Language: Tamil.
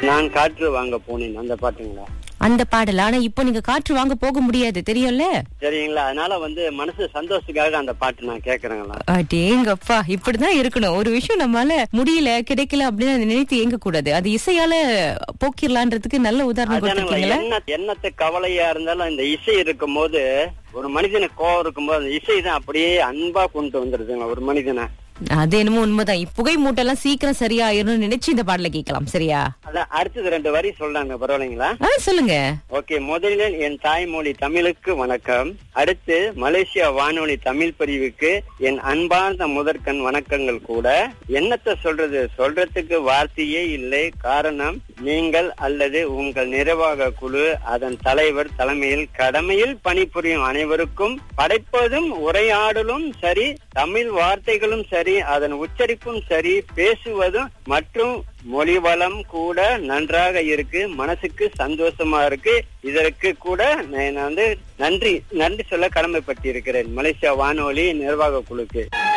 நான் காற்று வாங்க போனேன் அந்த பாட்டுங்களா? அந்த பாடல். ஆனா இப்போ நீங்க காற்று வாங்க போக முடியாது, தெரியும்ல? சரிங்களா, அதனால மனசு சந்தோஷத்துக்காக அந்த பாட்டு நான் கேக்குறேங்களா. அடேங்கப்பா, இப்படிதான் இருக்கணும். ஒரு விஷயம் நம்மளால முடியல, கிடைக்கல அப்படின்னு அதை நினைத்து ஏங்க கூடாது. அது இசையால போக்கிடலான்றதுக்கு நல்ல உதாரணம் கொடுத்திருக்கீங்களா? என்னத்த கவலையா இருந்தாலும் இந்த இசை இருக்கும் போது, ஒரு மனிதனுக்கு கோவம் இருக்கும்போது அந்த இசை தான் அப்படியே அன்பா கொண்டு வந்துருதுங்க ஒரு மனிதனை. அது என்னமோ உண்மைதான். புகை மூட்டெல்லாம் சீக்கிரம் சரியாயிரும் நினைச்சு இந்த பாடல கேட்கலாம். சரியா? அதான் அடுத்தது 2 வரி சொல்றாங்க, பரவாயில்லைங்களா? சொல்லுங்க. ஓகே. முதலில் என் தாய்மொழி தமிழுக்கு வணக்கம். அடுத்து மலேசியா வானொலி தமிழ் பிரிவுக்கு என் அன்பார்ந்த முதற்கண் வணக்கங்கள் கூட. என்னத்த சொல்றதுக்கு வார்த்தையே இல்லை. காரணம், நீங்கள் அல்லது உங்கள் நிர்வாக குழு, அதன் தலைவர் தலைமையில் கடமையில் பணிபுரியும் அனைவருக்கும் படைப்பதும் உரையாடலும் சரி, தமிழ் வார்த்தைகளும் சரி, அதன் உச்சரிப்பும் சரி, பேசுவதும் மற்றும் மொழி வளம் கூட நன்றாக இருக்கு. மனசுக்கு சந்தோஷமா இருக்கு. இதற்கு கூட நான் நன்றி சொல்ல கடமைப்பட்டிருக்கிறேன் மலேசியா வானொலி நிர்வாக குழுக்கு.